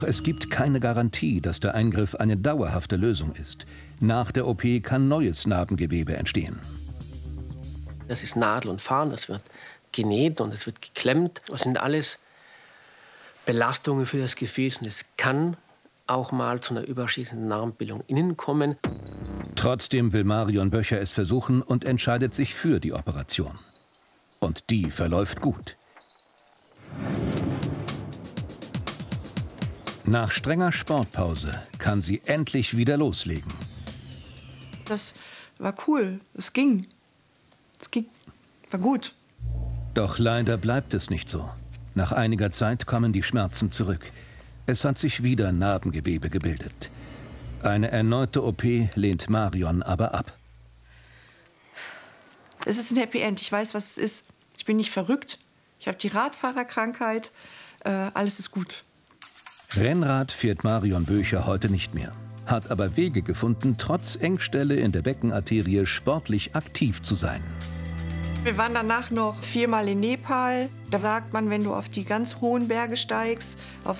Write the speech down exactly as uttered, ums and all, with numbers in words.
Es gibt keine Garantie, dass der Eingriff eine dauerhafte Lösung ist. Nach der O P kann neues Narbengewebe entstehen. Das ist Nadel und Faden, das wird genäht und es wird geklemmt. Das sind alles Belastungen für das Gefäß und es kann auch mal zu einer überschießenden Narbenbildung innen kommen. Trotzdem will Marion Böcher es versuchen und entscheidet sich für die Operation. Und die verläuft gut. Nach strenger Sportpause kann sie endlich wieder loslegen. Das war cool, es ging. Es ging, war gut. Doch leider bleibt es nicht so. Nach einiger Zeit kommen die Schmerzen zurück. Es hat sich wieder Narbengewebe gebildet. Eine erneute O P lehnt Marion aber ab. Es ist ein Happy End. Ich weiß, was es ist. Ich bin nicht verrückt. Ich habe die Radfahrerkrankheit. Äh, alles ist gut. Rennrad fährt Marion Böcher heute nicht mehr. Hat aber Wege gefunden, trotz Engstelle in der Beckenarterie sportlich aktiv zu sein. Wir waren danach noch viermal in Nepal. Da sagt man, wenn du auf die ganz hohen Berge steigst, auf